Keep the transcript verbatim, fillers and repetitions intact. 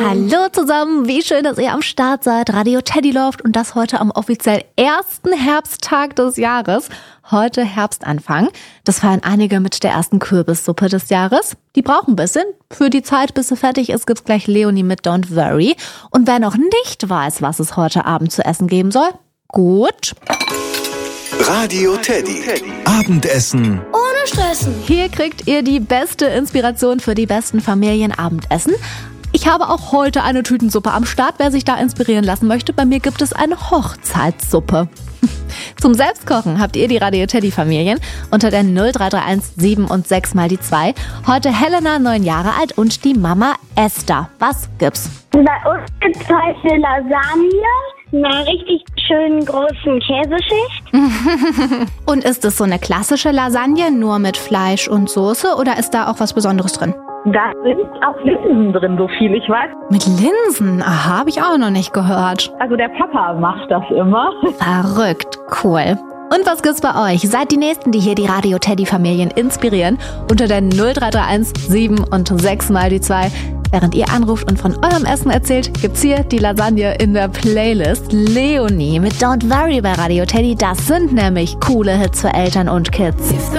Hallo zusammen, wie schön, dass ihr am Start seid. Radio Teddy läuft und das heute am offiziell ersten Herbsttag des Jahres. Heute Herbstanfang. Das feiern einige mit der ersten Kürbissuppe des Jahres. Die brauchen ein bisschen. Für die Zeit, bis sie fertig ist, gibt's gleich Leonie mit Don't Worry. Und wer noch nicht weiß, was es heute Abend zu essen geben soll, gut. Radio Teddy. Abendessen ohne Stressen. Hier kriegt ihr die beste Inspiration für die besten Familienabendessen. Ich habe auch heute eine Tütensuppe am Start, wer sich da inspirieren lassen möchte. Bei mir gibt es eine Hochzeitssuppe. Zum Selbstkochen habt ihr die Radio Teddy Familien unter der null drei drei eins sieben und sechs mal die zwei. Heute Helena, neun Jahre alt, und die Mama Esther. Was gibt's? Bei uns gibt es heute Lasagne, einer richtig schönen großen Käseschicht. Und ist es so eine klassische Lasagne, nur mit Fleisch und Soße, oder ist da auch was Besonderes drin? Da sind auch Linsen drin, so viel ich weiß. Mit Linsen? Aha, habe ich auch noch nicht gehört. Also der Papa macht das immer. Verrückt, cool. Und was gibt's bei euch? Seid die Nächsten, die hier die Radio Teddy Familien inspirieren. Unter der null drei drei eins sieben und sechs mal die zwei. Während ihr anruft und von eurem Essen erzählt, gibt's hier die Lasagne in der Playlist. Leonie mit Don't Worry bei Radio Teddy. Das sind nämlich coole Hits für Eltern und Kids.